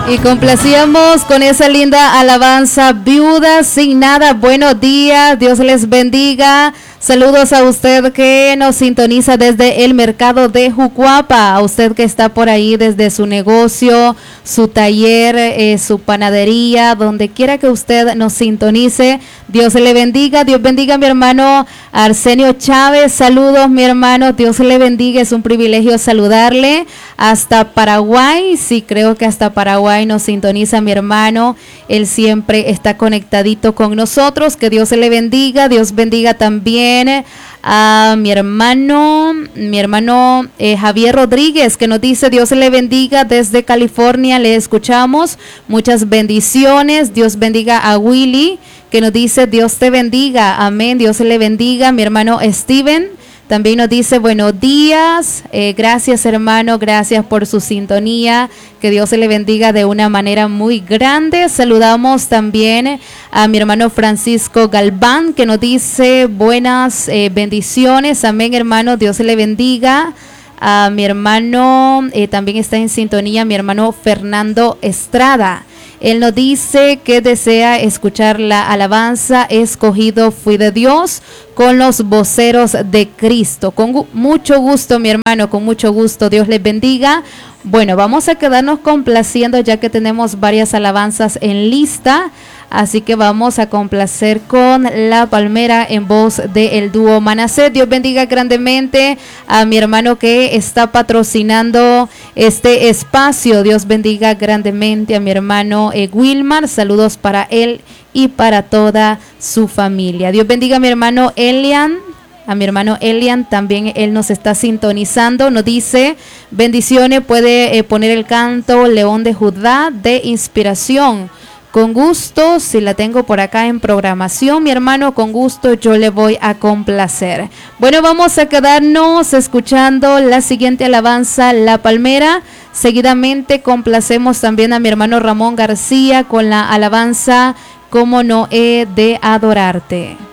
Y complacíamos con esa linda alabanza, Viuda sin nada. Buenos días, Dios les bendiga. Saludos a usted que nos sintoniza desde el mercado de Jucuapa, a usted que está por ahí desde su negocio, su taller, su panadería, donde quiera que usted nos sintonice. Dios le bendiga, Dios bendiga a mi hermano Arsenio Chávez. Saludos, mi hermano, Dios le bendiga, es un privilegio saludarle. Hasta Paraguay, sí, creo que hasta Paraguay nos sintoniza mi hermano, él siempre está conectadito con nosotros. Que Dios le bendiga, Dios bendiga también a mi hermano Javier Rodríguez, que nos dice Dios le bendiga desde California, le escuchamos, muchas bendiciones. Dios bendiga a Willy, que nos dice Dios te bendiga, amén, Dios le bendiga. Mi hermano Steven también nos dice buenos días, gracias hermano, gracias por su sintonía, que Dios se le bendiga de una manera muy grande. Saludamos también a mi hermano Francisco Galván, que nos dice buenas bendiciones, amén hermano, Dios se le bendiga. A mi hermano, también está en sintonía mi hermano Fernando Estrada. Él nos dice que desea escuchar la alabanza Escogido fui de Dios con los voceros de Cristo. Con mucho gusto, mi hermano, con mucho gusto. Dios les bendiga. Bueno, vamos a quedarnos complaciendo ya que tenemos varias alabanzas en lista. Así que vamos a complacer con La Palmera en voz del dúo Manasés. Dios bendiga grandemente a mi hermano que está patrocinando este espacio. Dios bendiga grandemente a mi hermano Wilmar. Saludos para él y para toda su familia. Dios bendiga a mi hermano Elian. A mi hermano Elian también, él nos está sintonizando, nos dice bendiciones, puede poner el canto León de Judá de inspiración. Con gusto, si la tengo por acá en programación, mi hermano, con gusto yo le voy a complacer. Bueno, vamos a quedarnos escuchando la siguiente alabanza, La Palmera. Seguidamente complacemos también a mi hermano Ramón García con la alabanza Cómo no he de adorarte.